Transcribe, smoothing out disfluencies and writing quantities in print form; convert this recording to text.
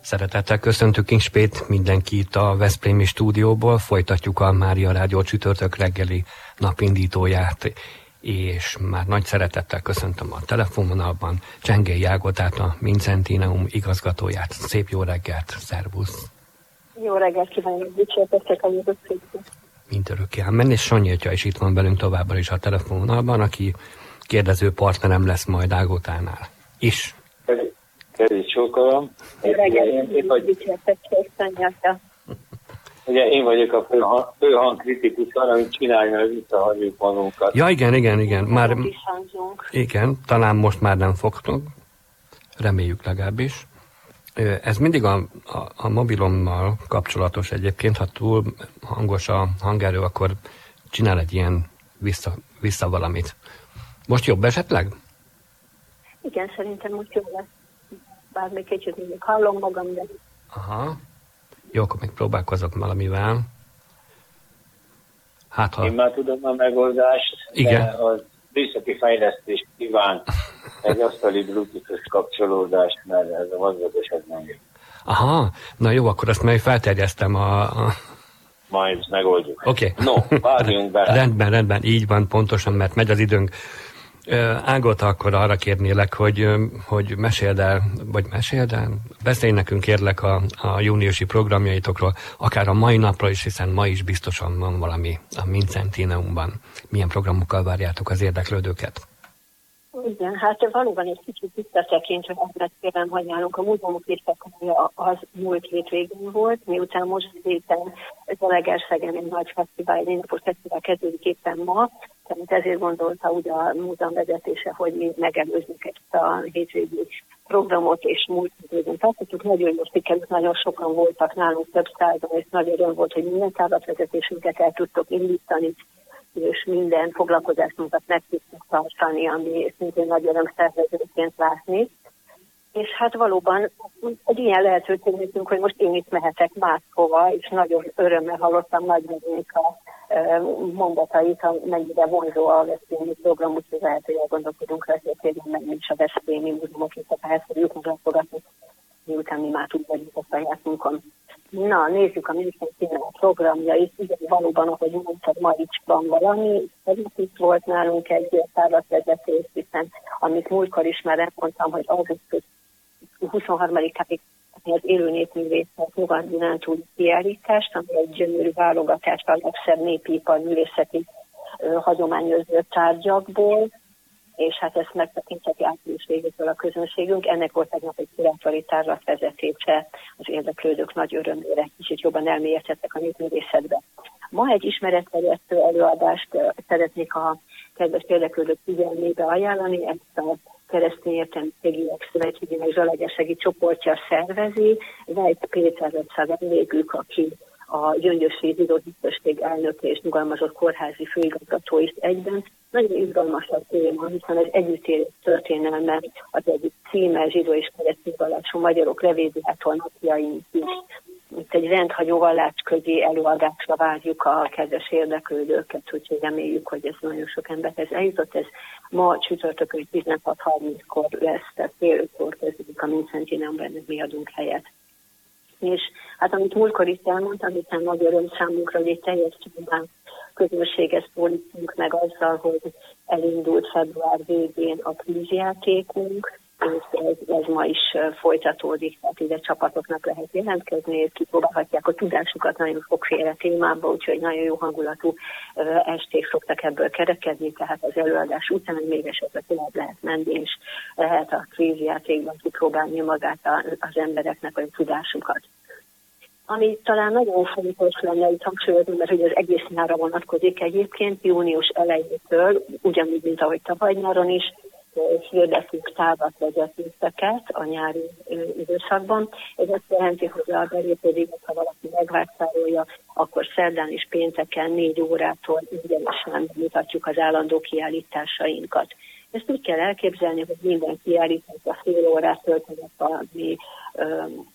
Szeretettel köszöntük Inspét mindenkit a Veszprémi stúdióból, folytatjuk a Mária Rádió csütörtök reggeli napindítóját, és már nagy szeretettel köszöntöm a telefonvonalban Csengei Ágotát, a Vincentineum igazgatóját. Szép jó reggelt, szervusz! Jó reggelt kívánok, dicsértetek a jövőt szépen! Mint örökké ámen, és Sanyi atya is itt van velünk továbbra is a telefonvonalban, aki kérdező partnerem lesz majd Ágotánál is. Kedves sokalom. Ugye én vagyok a főhang kritikus, amit csinálni, mert visszahagyjuk magunkat. Ja, igen. Már, igen, talán most már nem fogtok. Reméljük legalábbis. Ez mindig a mobilommal kapcsolatos egyébként, ha túl hangos a hangerő, akkor csinál egy ilyen vissza valamit. Most jobb esetleg? Igen, szerintem most jobb lesz. Bár még kicsit még hallom magam, de... Aha. Jó, akkor még próbálkozok valamivel. Hát, ha... Én már tudom a megoldást, igen. De a műszaki fejlesztést kíván egy asztali Bluetooth-os kapcsolódást, mert ez a vazgatos ez nem jó. Aha, na jó, akkor azt majd felterjesztem Majd megoldjuk. Oké. No, várjunk bele. Rendben, így van pontosan, mert megy az időnk. Ágota, akkor arra kérnélek, hogy meséld el, beszélj nekünk kérlek a júniusi programjaitokról, akár a mai napra is, hiszen ma is biztosan van valami a Vincentineumban. Milyen programokkal várjátok az érdeklődőket? Igen, hát valóban egy kicsit visszatekintve azt kérem, hogy nálunk a múzeumok évszakja az múlt hétvégén volt, miután most héten Zalaegerszegen egy nagy fesztivál, egy napos fesztivál kezdődik éppen ma, tehát ezért gondolta úgy a múzeum vezetése, hogy mi megelőzzük ezt a hétvégi programot, és múlt hétvégén tartottuk. Nagyon jól sikerült, nagyon sokan voltak nálunk, több százan, és nagyon öröm volt, hogy minden távlatvezetésünket el tudtok indítani, és minden foglalkozásunkat meg tudtuk tartani, ami szintén nagy öröm szervezőként látni. És hát valóban egy ilyen lehetőség nekünk, hogy most én itt mehetek máshova, és nagyon örömmel hallottam Nagymegyének a mondatait, mennyire vonzó a Veszprémi program, úgyhogy lehet, hogy elgondolkodunk rá, hogy meg is a Veszprémi múzeumok éjszakához fogjuk meglátogatni, miután mi már tud vagyunk a sajátunkon. Na, nézzük a Vincentineum programjait. Igen, valóban, ahogy mondtad, ma is van valami. Itt volt nálunk egy tárlatvezetés, hiszen amit múltkor is már elmondtam, hogy augusztus 23-áig az élő népművészet Nyugat-Dunántúli kiállítást, ami egy gyönyörű válogatás a legszebb népipar művészeti hagyományőrző tárgyakból, és hát ezt megtekintheti április végétől a közönségünk. Ennek volt tegnap egy kurátori tárlatvezetése, az érdeklődők nagy örömére, kicsit jobban elmélyedhettek a népművészetbe. Ma egy ismeretterjesztő előadást szeretnék a kedves érdeklődők figyelmébe ajánlani, ezt a Keresztény Értelmiségiek Szövetségének Zalaegerszegi csoportja szervezi. Vejt Péter lesz a vendégük, aki a Gyöngyösi Zsidóhitközség elnöke és nyugalmazott kórházi főigazgató is egyben. Nagyon izgalmas a téma, hiszen az együttélés történelme, az egyik címe zsidó és keresztény vallású magyarok revédiától napjaink is. Itt egy rendhagyó vallásközi előadásra várjuk a kedves érdeklődőket, úgyhogy reméljük, hogy ez nagyon sok emberhez eljutott. Ez ma csütörtökön 16:30-kor lesz, tehát fél 5-kor kezdődik a Vincentineumban, mi adunk helyet. És hát amit múltkor is elmondtam, hiszen nagy öröm számunkra, hogy egy teljes közönséget szólítunk meg azzal, hogy elindult február végén a kvízjátékunk, és ez ma is folytatódik, tehát ide csapatoknak lehet jelentkezni, és kipróbálhatják a tudásukat nagyon sokféle témába, úgyhogy nagyon jó hangulatú esték szoktak ebből kerekedni, tehát az előadás után még esetleg tovább lehet menni, és lehet a kvízjátékban kipróbálni magát az embereknek a tudásukat. Ami talán nagyon fontos lenne itt hangsúlyozni, mert hogy az egész nyárra vonatkozik egyébként, június elejétől, ugyanúgy, mint ahogy tavaly nyáron is, hirdetünk távlatvezetéseket a nyári időszakban. Ez azt jelenti, hogy a belépődik, ha valaki megvásárolja, akkor szerdán és pénteken 4 órától ingyenesen mutatjuk az állandó kiállításainkat. Ezt úgy kell elképzelni, hogy minden kiállításra fél órát töltenek a mi